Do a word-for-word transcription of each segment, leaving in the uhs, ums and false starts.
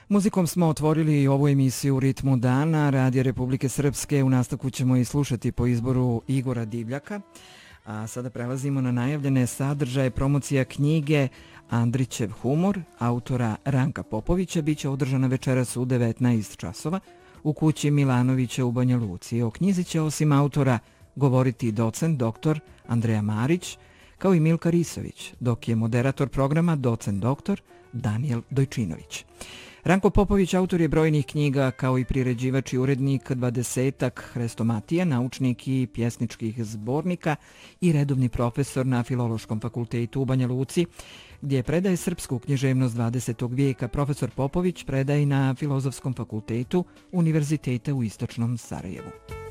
Muzikom smo otvorili ovu emisiju u ritmu dana Radija Republike Srpske. U nastavku ćemo i slušati po izboru Igora Divljaka. A sada prelazimo na najavljene sadržaje. Promocija knjige Andrićev humor autora Ranka Popovića biće održana večeras u devetnaest časova u kući Milanovića u Banja Luci. O knjizi će osim autora govoriti docent doktor Andreja Marić kao i Milka Risović, dok je moderator programa docent doktor Danijel Dojčinović. Ranko Popović autor je brojnih knjiga kao i priređivač i urednik dvadesetak hrestomatija, naučnik i pjesničkih zbornika i redovni profesor na Filološkom fakultetu u Banja Luci, gdje predaje srpsku književnost dvadesetog vijeka. Profesor Popović predaje na Filozofskom fakultetu Univerziteta u Istočnom Sarajevu.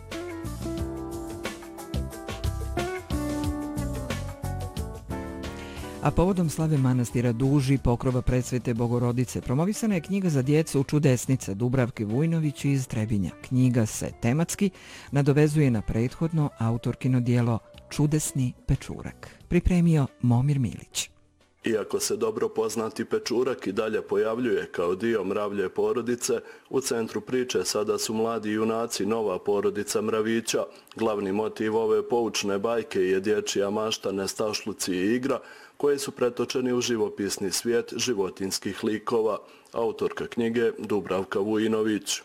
A povodom slave manastira Duži, pokrova Presvete Bogorodice, promovisana je knjiga za djecu Čudesnice Dubravke Vujnović iz Trebinja. Knjiga se tematski nadovezuje na prethodno autorkino dijelo Čudesni pečurak. Pripremio Momir Milić. Iako se dobro poznati pečurak i dalje pojavljuje kao dio mravlje porodice, u centru priče sada su mladi junaci nova porodica mravića. Glavni motiv ove poučne bajke je dječja mašta, nestašluci i igra, koje su pretočeni u živopisni svijet životinskih likova. Autorka knjige Dubravka Vujinović.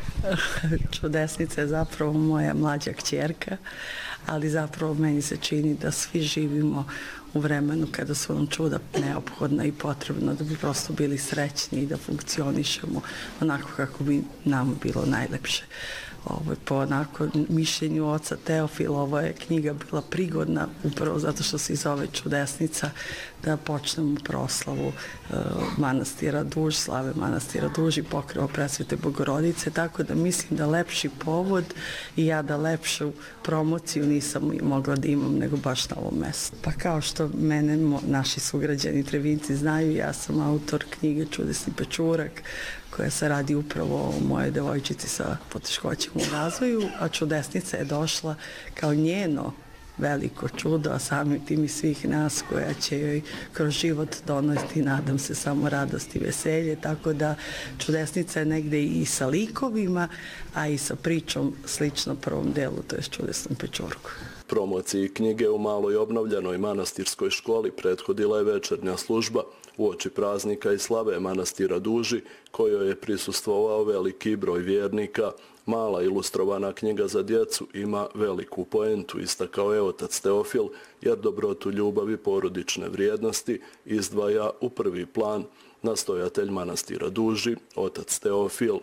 Čudesnica je zapravo moja mlađa kćerka, ali zapravo meni se čini da svi živimo u vremenu kada su nam čuda neophodna i potrebna da bi prosto bili srećni i da funkcionišemo onako kako bi nam bilo najlepše. Ovo je po onako mišljenju oca Teofila, ova je knjiga bila prigodna upravo zato što se zove Čudesnica, da počnemo proslavu uh, manastira Duž, slave manastira Duž i pokrova Presvete Bogorodice, tako da mislim da lepši povod i ja da lepšu promociju nisam mogla da imam nego baš na ovom mjestu. Pa kao što mene mo, naši sugrađani Trevinci znaju, ja sam autor knjige Čudesni pečurak, koja se radi upravo o mojoj devojčici sa poteškoćama u razvoju, a Čudesnica je došla kao njeno veliko čudo, a samim tim i svih nas koja će joj kroz život donesti, nadam se, samo radost i veselje, tako da Čudesnica je negde i sa likovima, a i sa pričom slično prvom delu, to je Čudesnom pečurku. Promociji knjige u maloj obnovljenoj manastirskoj školi prethodila je večernja služba uoči praznika i slave manastira Duži, kojoj je prisustvovao veliki broj vjernika. Mala ilustrovana knjiga za djecu ima veliku poentu, istakao je otac Teofil, jer dobrotu, ljubav i porodične vrijednosti izdvaja u prvi plan nastojatelj manastira Duži, otac Teofil.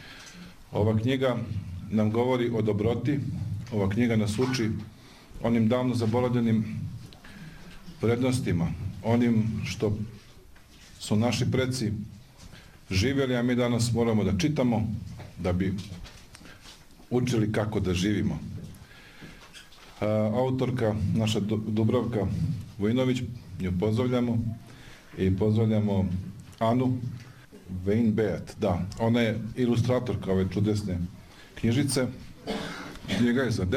Ova knjiga nam govori o dobroti, ova knjiga nas uči onim davno zaboravljenim vrednostima, onim što su naši preci živjeli, a mi danas moramo da čitamo da bi učili kako da živimo. Autorka, naša Dubravka Vujnović, nju pozdravljamo i pozdravljamo Anu Weinbeat. Da, ona je ilustratorka ove čudesne knjižice. Knjiga je za